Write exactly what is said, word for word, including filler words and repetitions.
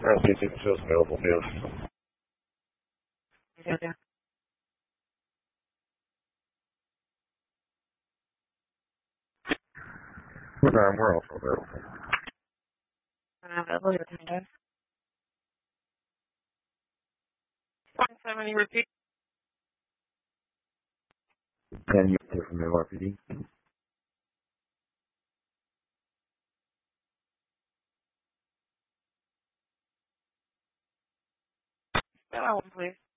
I'll see if it shows available news. Yeah, yeah. What time? We're also available. Uh, available your time, Dave. One seventy repeat. Can you hear from the L R P D? That one, please.